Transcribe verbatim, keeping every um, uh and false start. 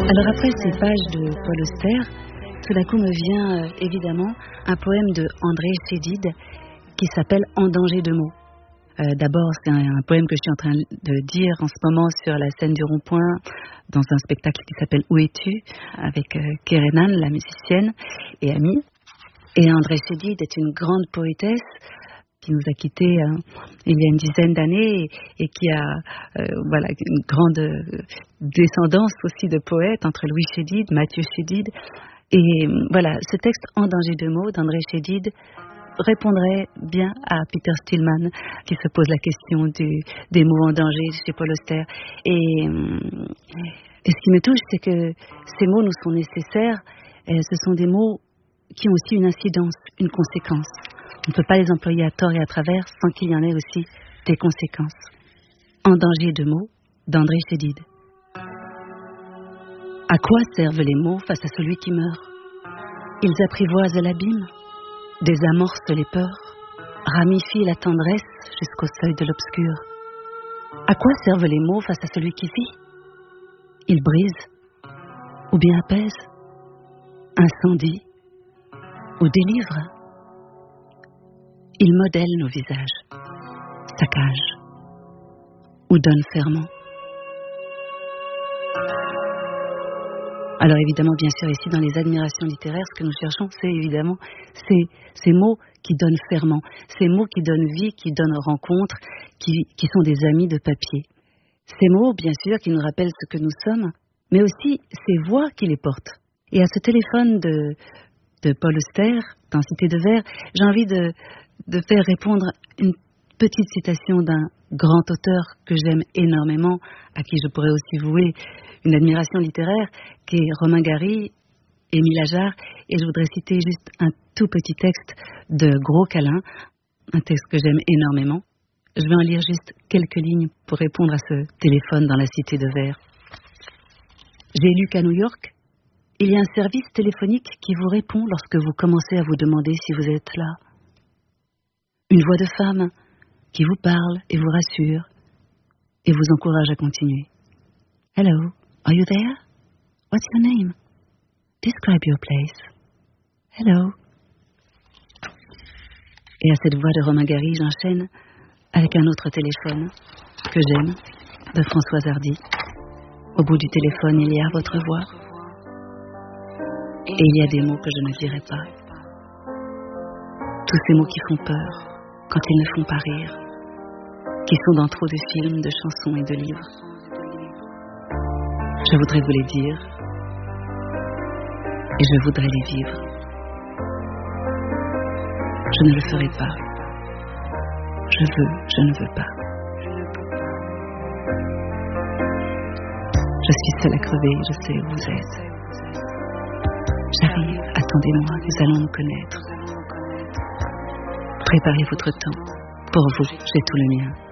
Alors après ces pages de Paul Auster, tout d'un coup me vient euh, évidemment un poème de André Chédid qui s'appelle En danger de mots. Euh, d'abord, c'est un, un poème que je suis en train de dire en ce moment sur la scène du Rond-Point dans un spectacle qui s'appelle Où es-tu avec euh, Kerenan, la musicienne et amie. Et André Chédid est une grande poétesse qui nous a quittés euh, il y a une dizaine d'années et, et qui a euh, voilà, une grande euh, descendance aussi de poètes entre Louis Chédid, Mathieu Chédid. Et euh, voilà, ce texte En danger de mots d'André Chédid répondrait bien à Peter Stillman qui se pose la question du, des mots en danger chez Paul Auster. Et, euh, et ce qui me touche, c'est que ces mots nous sont nécessaires. Et ce sont des mots qui ont aussi une incidence, une conséquence. On ne peut pas les employer à tort et à travers sans qu'il y en ait aussi des conséquences. En danger de mots, d'André Chédid. À quoi servent les mots face à celui qui meurt? Ils apprivoisent l'abîme, désamorcent les peurs, ramifient la tendresse jusqu'au seuil de l'obscur. À quoi servent les mots face à celui qui vit? Ils brisent, ou bien apaisent, incendient, ou délivrent. Ils modèlent nos visages, saccagent, ou donnent ferment. Alors évidemment, bien sûr, ici dans les admirations littéraires, ce que nous cherchons, c'est évidemment ces, ces mots qui donnent ferment, ces mots qui donnent vie, qui donnent rencontre, qui, qui sont des amis de papier. Ces mots, bien sûr, qui nous rappellent ce que nous sommes, mais aussi ces voix qui les portent. Et à ce téléphone de, de Paul Auster, dans Cité de Verre, j'ai envie de, de faire répondre une petite citation d'un grand auteur que j'aime énormément, à qui je pourrais aussi vouer une admiration littéraire, qui est Romain Gary, Émile Ajar, et je voudrais citer juste un tout petit texte de Gros Câlin, un texte que j'aime énormément. Je vais en lire juste quelques lignes pour répondre à ce téléphone dans la Cité de Verre. J'ai lu qu'à New York, il y a un service téléphonique qui vous répond lorsque vous commencez à vous demander si vous êtes là. Une voix de femme qui vous parle et vous rassure et vous encourage à continuer. Hello, are you there? What's your name? Describe your place. Hello. Et à cette voix de Romain Gary, j'enchaîne avec un autre téléphone que j'aime, de Françoise Hardy. Au bout du téléphone, il y a votre voix. Et il y a des mots que je ne dirai pas. Tous ces mots qui font peur quand ils ne font pas rire, qui sont dans trop de films, de chansons et de livres. Je voudrais vous les dire et je voudrais les vivre. Je ne le ferai pas. Je veux, je ne veux pas. Je suis seule à crever, je sais où vous êtes. J'arrive, attendez-moi, nous allons nous connaître. Préparez votre temps. Pour vous, j'ai tout le mien.